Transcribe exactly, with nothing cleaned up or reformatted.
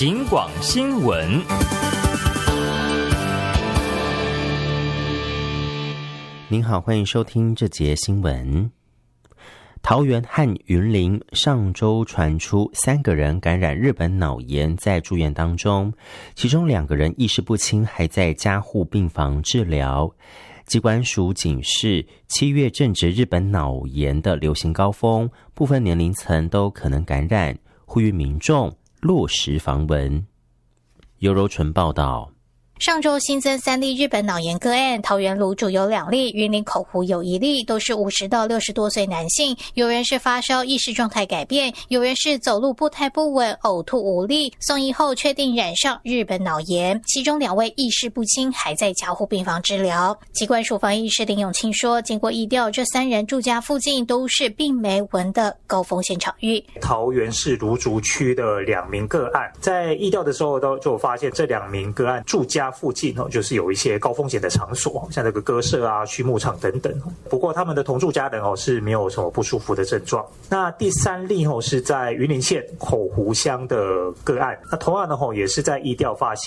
警广新闻。 您好，欢迎收听这节新闻。桃园和云林上周传出三个人感染日本脑炎，在住院当中，其中两个人意识不清，还在加护病房治疗。疾管署警示，七月正值日本脑炎的流行高峰，部分年龄层都可能感染，呼吁民众落实防蚊。尤柔纯报道。 上周新增三例日本脑炎个案，桃园芦竹有两例，云林口湖有一例，都是五十到六十多岁男性，有人是发烧，意识状态改变，有人是走路步态不稳，呕吐无力，送医后确定染上日本脑炎，其中两位意识不清，还在加护病房治疗。疾管署防疫师林永庆说，经过疫调，这三人住家附近都是病媒蚊的高风险场域。 桃园市芦竹区的两名个案，在疫调的时候都就发现这两名个案住家附近就是有一些高风险的场所，像这个鸽舍啊、畜牧场等等。不过他们的同住家人是没有什么不舒服的症状。那第三例是在云林县口湖乡的个案，那同样的也是在疫调发现